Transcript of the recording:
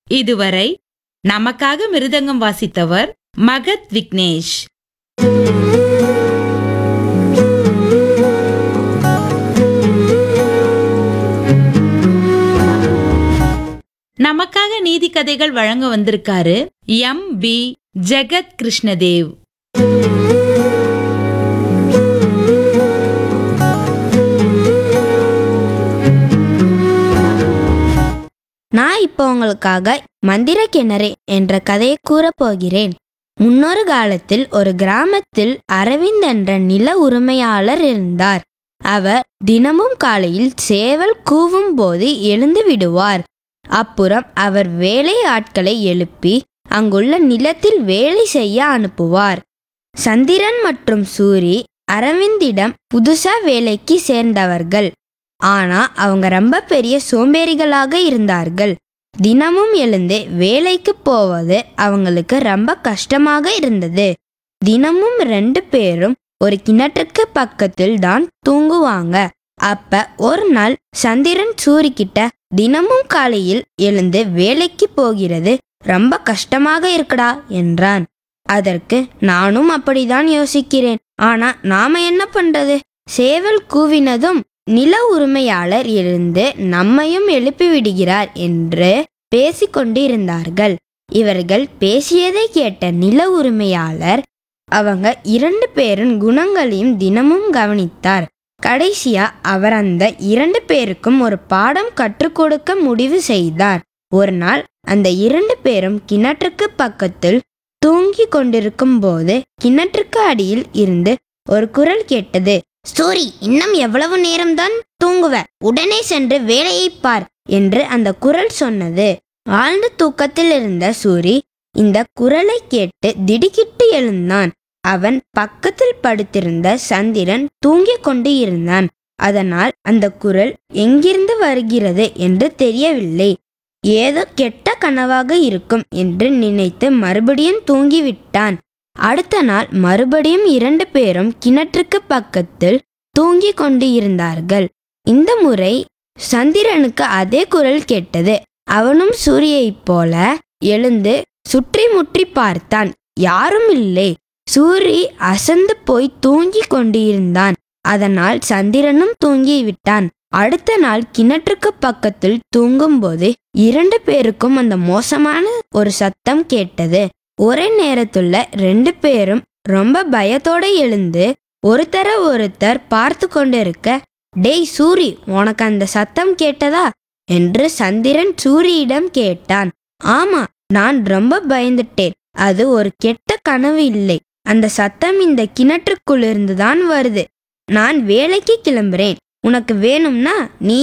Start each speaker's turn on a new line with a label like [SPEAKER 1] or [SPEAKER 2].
[SPEAKER 1] இதுவரை நமக்காக மிருதங்கம் வாசித்தவர் மகத் விக்னேஷ். நமக்காக நீதி கதைகள் வழங்க வந்திருக்காரு எம்.பி. ஜெகத் கிருஷ்ணதேவ்.
[SPEAKER 2] நான் இப்போ உங்களுக்காக மந்திர கிணறு என்ற கதையை கூறப்போகிறேன். முன்னொரு காலத்தில் ஒரு கிராமத்தில் அரவிந்த் என்ற நில உரிமையாளர் இருந்தார். அவர் தினமும் காலையில் சேவல் கூவும் போது எழுந்து விடுவார். அப்புறம் அவர் வேலை ஆட்களை எழுப்பி அங்குள்ள நிலத்தில் வேலை செய்ய அனுப்புவார். சந்திரன் மற்றும் சூரி அரவிந்திடம் புதுசா வேலைக்கு சேர்ந்தவர்கள். ஆனா அவங்க ரொம்ப பெரிய சோம்பேறிகளாக இருந்தார்கள். தினமும் எழுந்து வேலைக்கு போவது அவங்களுக்கு ரொம்ப கஷ்டமாக இருந்தது. தினமும் 2 பேரும் ஒரு கிணற்றுக்கு பக்கத்தில் தான் தூங்குவாங்க. அப்ப ஒரு நாள் சந்திரன் சூரிக்கிட்ட, தினமும் காலையில் எழுந்து வேலைக்கு போகிறது ரொம்ப கஷ்டமாக இருக்குடா என்றான். அதற்கு, நானும் அப்படிதான் யோசிக்கிறேன். ஆனா நாம என்ன பண்றது? சேவல் கூவினதும் நில உரிமையாளர் எழுந்து நம்மையும் எழுப்பி விடுகிறார் என்று பேசிக்கொண்டு இருந்தார்கள். இவர்கள் பேசியதை கேட்ட நில உரிமையாளர் அவங்க 2 பேரின் குணங்களையும் தினமும் கவனித்தார். கடைசியா அவர் அந்த 2 பேருக்கும் ஒரு பாடம் கற்றுக் கொடுக்க முடிவு செய்தார். ஒரு நாள் அந்த 2 பேரும் கிணற்றுக்கு பக்கத்தில் தூங்கி கொண்டிருக்கும் போது கிணற்றுக்கு அடியில் இருந்து ஒரு குரல் கேட்டது. சூரி, இன்னும் எவ்வளவு நேரம்தான் தூங்குவ? உடனே சென்று வேலையை பார் என்று அந்த குரல் சொன்னது. ஆழ்ந்த தூக்கத்தில் இருந்த சூரி இந்த குரலை கேட்டு திடுக்கிட்டு எழுந்தான். அவன் பக்கத்தில் படுத்திருந்த சந்திரன் தூங்கிக் கொண்டு இருந்தான். அதனால் அந்த குரல் எங்கிருந்து வருகிறது என்று தெரியவில்லை. ஏதோ கெட்ட கனவாக இருக்கும் என்று நினைத்து மறுபடியும் தூங்கிவிட்டான். அடுத்த நாள் மறுபடியும் 2 பேரும் கிணற்றுக்கு பக்கத்தில் தூங்கி கொண்டு இருந்தார்கள். இந்த முறை சந்திரனுக்கு அதே குரல் கேட்டது. அவனும் சூரியைப் போல எழுந்து சுற்றி முற்றி பார்த்தான். யாரும் இல்லை. சூரி அசந்து போய் தூங்கி கொண்டு இருந்தான். அதனால் சந்திரனும் தூங்கிவிட்டான். அடுத்த நாள் கிணற்றுக்கு பக்கத்தில் தூங்கும்போது 2 பேருக்கும் அந்த மோசமான ஒரு சத்தம் கேட்டது. ஒரே நேரத்துல 2 பேரும் ரொம்ப பயத்தோட எழுந்து ஒருத்தர் பார்த்து கொண்டிருக்க, டேய் சூரி, உனக்கு அந்த சத்தம் கேட்டதா என்று சந்திரன் சூரியிடம் கேட்டான். ஆமா, நான் ரொம்ப பயந்துட்டேன். அது ஒரு கெட்ட கனவு இல்லை. அந்த சத்தம் இந்த கிணற்றுக்குள்ளிருந்து தான் வருது. நான் வேலைக்கு கிளம்புறேன். உனக்கு வேணும்னா நீ